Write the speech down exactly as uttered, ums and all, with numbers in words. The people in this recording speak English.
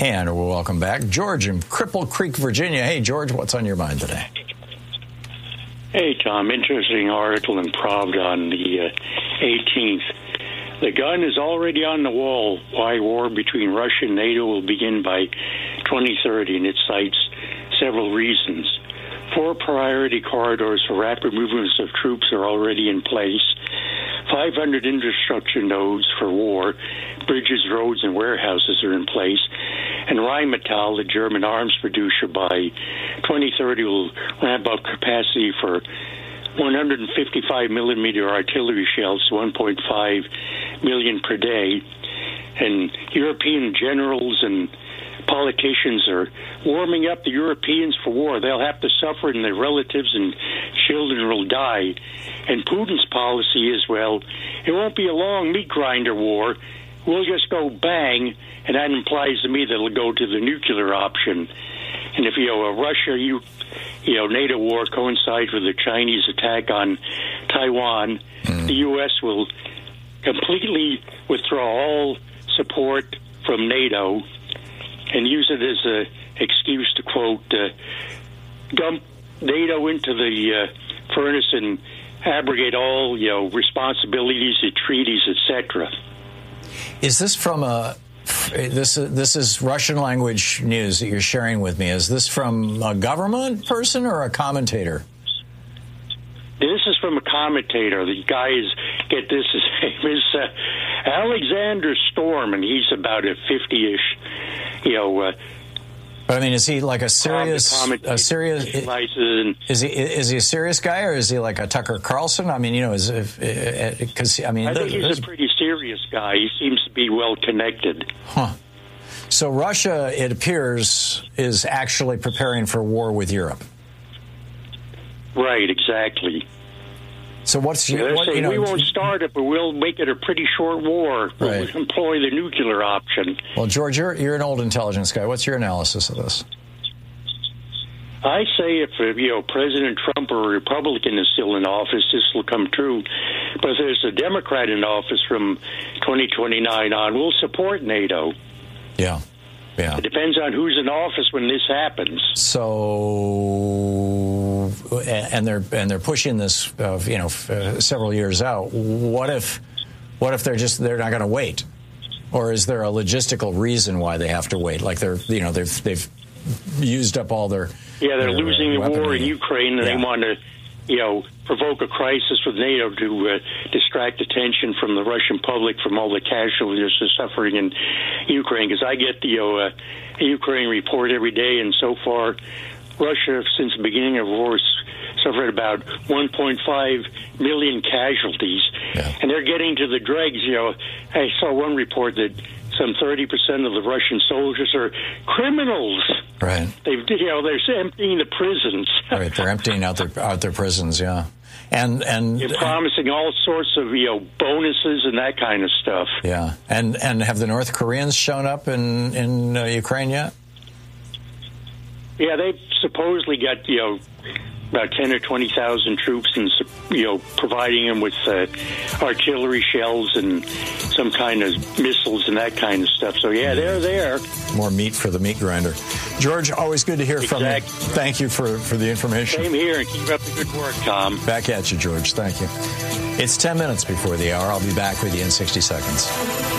And we'll welcome back George in Cripple Creek, Virginia. Hey, George, what's on your mind today? Hey, Tom. Interesting article in Pravda on the uh, eighteenth. The gun is already on the wall. Why war between Russia and NATO will begin by twenty thirty, and it cites several reasons. Four priority corridors for rapid movements of troops are already in place. five hundred infrastructure nodes for war, bridges, roads, and warehouses are in place. And Rheinmetall, the German arms producer, by twenty thirty will ramp up capacity for one hundred fifty-five millimeter artillery shells, one point five million per day. And European generals and politicians are warming up the Europeans for war. They'll have to suffer, and their relatives and children will die. And Putin's policy is, well, it won't be a long meat grinder war. We'll just go bang, and that implies to me that it'll go to the nuclear option. And if, you know, a Russia, you, you know, NATO war coincides with the Chinese attack on Taiwan, mm. the U S will completely withdraw all support from NATO and use it as an excuse to, quote, uh, dump NATO into the uh, furnace and abrogate all, you know, responsibilities, the treaties, et cetera. Is this from a this this is Russian language news that you're sharing with me? Is this from a government person or a commentator? This is from a commentator. The guy is, get this, his name is uh, Alexander Storm, and he's about a fifty-ish, you know. Uh, but I mean, is he like a serious, a serious? Is he is he a serious guy, or is he like a Tucker Carlson? I mean, you know, is because I mean, I think he's a pretty serious guy. He seems to be well connected. Huh. So Russia, it appears, is actually preparing for war with Europe. Right. Exactly. So what's yeah, your, what, saying, you know, we won't start it, but we'll make it a pretty short war. We'll right. employ the nuclear option. Well, George, you're, you're an old intelligence guy. What's your analysis of this? I say if, you know, President Trump or a Republican is still in office, this will come true. But if there's a Democrat in office from twenty twenty-nine on, we'll support NATO. Yeah. Yeah. It depends on who's in office when this happens. So, and they're and they're pushing this, uh, you know, uh, several years out. What if, what if they're just they're not going to wait, or is there a logistical reason why they have to wait? Like they're, you know, they've they've used up all their yeah, they're their, losing uh, the war in Ukraine, and yeah. they want to, you know, provoke a crisis with NATO to uh, distract attention from the Russian public from all the casualties they're suffering in Ukraine. Because I get the you know, uh, Ukraine report every day, and so far, Russia, since the beginning of the war, has suffered about one point five million casualties, yeah. and they're getting to the dregs. You know, I saw one report that some thirty percent of the Russian soldiers are criminals. Right. They've, you know, they're emptying the prisons. Right. They're emptying out their out their prisons. Yeah. And and You're promising all sorts of, you know, bonuses and that kind of stuff. Yeah. And and have the North Koreans shown up in in uh, Ukraine yet? Yeah, they've supposedly got, you know, about ten or twenty thousand troops, and, you know, providing them with uh, artillery shells and some kind of missiles and that kind of stuff. So yeah, they're there. More meat for the meat grinder. George, always good to hear exactly. from you. Thank you for, for the information. Same here, and keep up the good work, Tom. Back at you, George. Thank you. It's ten minutes before the hour. I'll be back with you in sixty seconds.